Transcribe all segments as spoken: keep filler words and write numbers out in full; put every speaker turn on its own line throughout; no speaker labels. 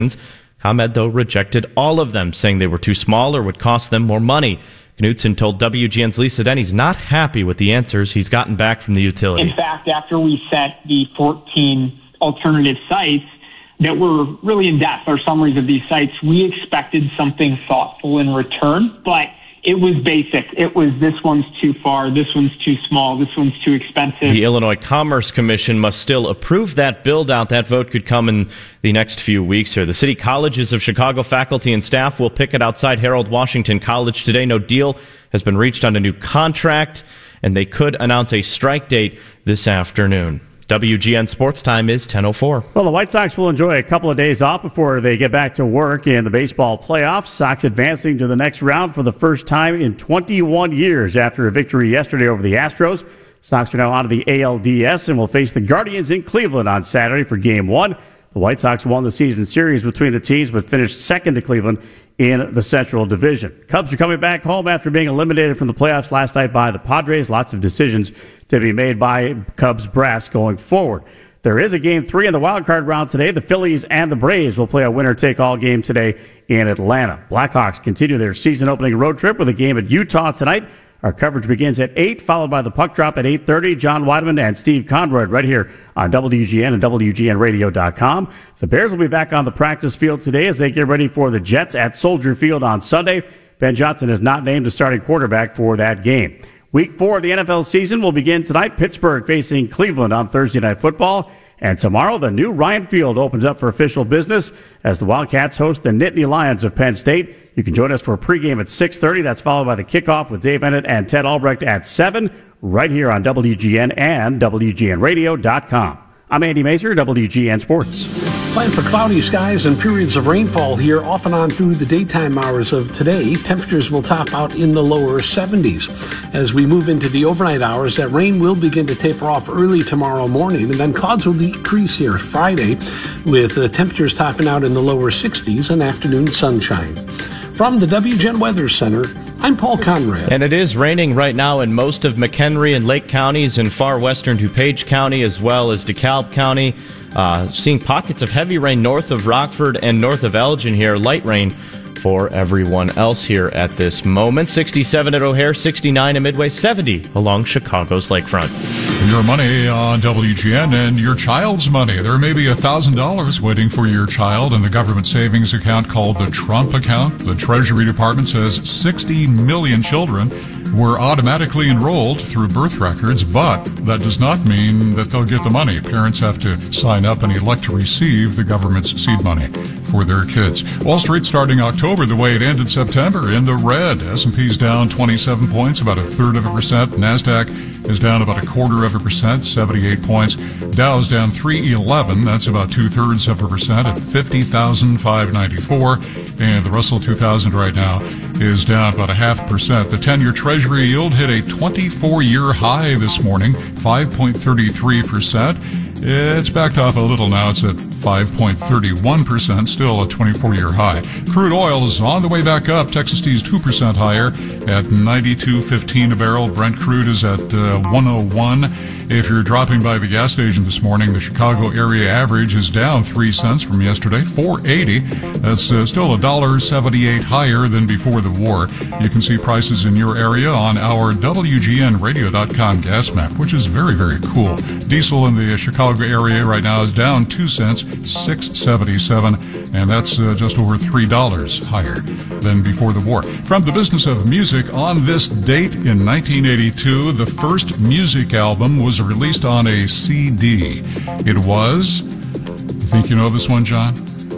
ComEd, though, rejected all of them, saying they were too small or would cost them more money. Knutson told W G N's Lisa Den he's not happy with the answers he's gotten back from the utility.
In fact, after we set the fourteen alternative sites that were really in depth, our summaries of these sites, we expected something thoughtful in return, but it was basic. It was, this one's too far, this one's too small, this one's too expensive.
The Illinois Commerce Commission must still approve that build-out. That vote could come in the next few weeks here. The City Colleges of Chicago faculty and staff will picket outside Harold Washington College today. No deal has been reached on a new contract, and they could announce a strike date this afternoon. W G N Sports Time is ten oh four.
Well, the White Sox will enjoy a couple of days off before they get back to work in the baseball playoffs. Sox advancing to the next round for the first time in twenty-one years after a victory yesterday over the Astros. Sox are now out of the A L D S and will face the Guardians in Cleveland on Saturday for Game one. The White Sox won the season series between the teams but finished second to Cleveland in the Central Division. Cubs are coming back home after being eliminated from the playoffs last night by the Padres. Lots of decisions to be made by Cubs brass going forward. There is a game three in the wild card round today. The Phillies and the Braves will play a winner-take-all game today in Atlanta. Blackhawks continue their season-opening road trip with a game at Utah tonight. Our coverage begins at eight, followed by the puck drop at eight thirty. John Weideman and Steve Conroy right here on W G N and W G N radio dot com. The Bears will be back on the practice field today as they get ready for the Jets at Soldier Field on Sunday. Ben Johnson is not named the starting quarterback for that game. Week four of the N F L season will begin tonight. Pittsburgh facing Cleveland on Thursday Night Football. And tomorrow, the new Ryan Field opens up for official business as the Wildcats host the Nittany Lions of Penn State. You can join us for a pregame at six thirty. That's followed by the kickoff with Dave Bennett and Ted Albrecht at seven, right here on W G N and W G N radio dot com. I'm Andy Mazer, W G N Sports.
Plan for cloudy skies and periods of rainfall here off and on through the daytime hours of today. Temperatures will top out in the lower seventies. As we move into the overnight hours, that rain will begin to taper off early tomorrow morning, and then clouds will decrease here Friday with uh, temperatures topping out in the lower sixties and afternoon sunshine. From the W G N Weather Center, I'm Paul Conrad.
And it is raining right now in most of McHenry and Lake counties and far western DuPage County as well as DeKalb County. Uh, seeing pockets of heavy rain north of Rockford and north of Elgin here. Light rain for everyone else here at this moment. sixty-seven at O'Hare, sixty-nine at Midway, seventy along Chicago's lakefront.
Your money on W G N and your child's money. There may be one thousand dollars waiting for your child in the government savings account called the Trump account. The Treasury Department says sixty million children were automatically enrolled through birth records, but that does not mean that they'll get the money. Parents have to sign up and elect to receive the government's seed money for their kids. Wall Street starting October the way it ended September, in the red. S and P's down twenty-seven points, about a third of a percent. NASDAQ is down about a quarter of a percent, seventy-eight points. Dow's down three eleven, that's about two-thirds of a percent at fifty thousand five hundred ninety-four. And the Russell two thousand right now is down about a half percent. The ten-year Treasury yield hit a twenty-four-year high this morning, five point three three percent. It's backed off a little now. It's at five point three one percent, still a twenty-four-year high. Crude oil is on the way back up. Texas T's two percent higher at ninety-two fifteen a barrel. Brent crude is at uh, one oh one. If you're dropping by the gas station this morning, the Chicago area average is down three cents from yesterday, four eighty. That's uh, still one dollar seventy-eight higher than before the war. You can see prices in your area on our W G N radio dot com gas map, which is very, very cool. Diesel in the Chicago area right now is down two cents, six seventy-seven, and that's uh, just over three dollars higher than before the war. From the business of music, on this date in nineteen eighty-two, the first music album was released on a C D. It was, you think you know this one, John?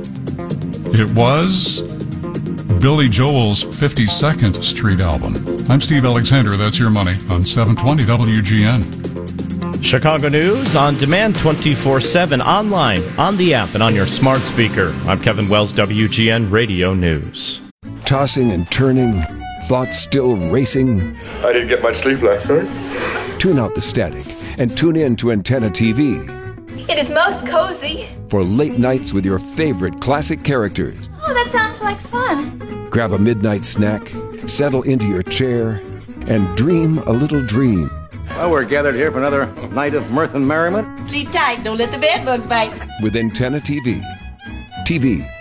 It was Billy Joel's fifty-second Street album. I'm Steve Alexander. That's your money on seven twenty W G N.
Chicago News on demand twenty-four seven, online, on the app, and on your smart speaker. I'm Kevin Wells, W G N Radio News.
Tossing and turning, thoughts still racing.
I didn't get much sleep last night.
Tune out the static and tune in to Antenna T V.
It is most cozy.
For late nights with your favorite classic characters.
Oh, that sounds like fun.
Grab a midnight snack, settle into your chair, and dream a little dream.
Well, we're gathered here for another night of mirth and merriment.
Sleep tight, don't let the bed bugs bite.
With Antenna T V. T V